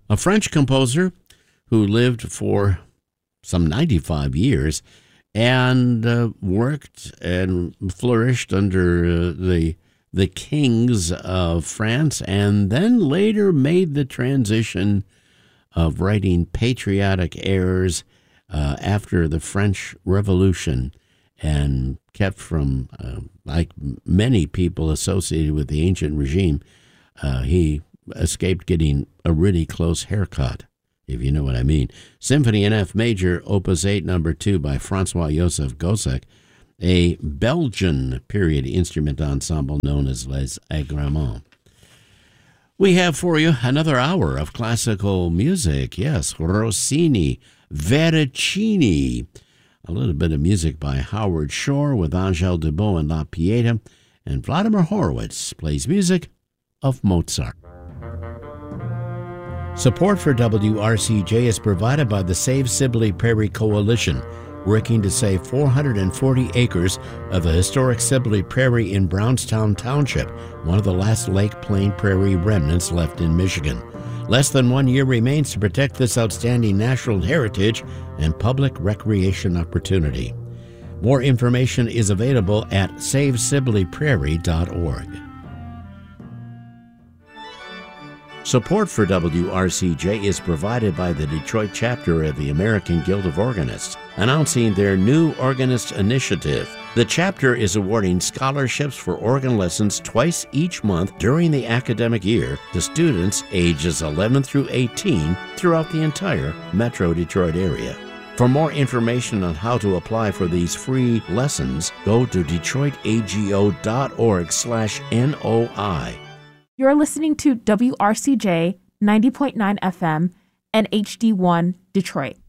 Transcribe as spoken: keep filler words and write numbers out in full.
a French composer who lived for some ninety-five years and uh, worked and flourished under uh, the the kings of France, and then later made the transition of writing patriotic airs uh, after the French Revolution, and kept from, uh, like many people associated with the ancient regime, uh, he escaped getting a really close haircut, if you know what I mean. Symphony in F Major, Opus eight, number two, by Francois-Joseph Gossec, a Belgian period instrument ensemble known as Les Agréments. We have for you another hour of classical music. Yes, Rossini, Veracini, a little bit of music by Howard Shore with Angèle Debout and La Pieta, and Vladimir Horowitz plays music of Mozart. Support for W R C J is provided by the Save Sibley Prairie Coalition, working to save four hundred forty acres of the historic Sibley Prairie in Brownstown Township, one of the last Lake Plain Prairie remnants left in Michigan. Less than one year remains to protect this outstanding natural heritage and public recreation opportunity. More information is available at save sibley prairie dot org. Support for W R C J is provided by the Detroit chapter of the American Guild of Organists, announcing their new Organist Initiative. The chapter is awarding scholarships for organ lessons twice each month during the academic year to students ages eleven through eighteen throughout the entire Metro Detroit area. For more information on how to apply for these free lessons, go to detroit a g o dot org slash N O I. You're listening to W R C J ninety point nine F M and H D one Detroit.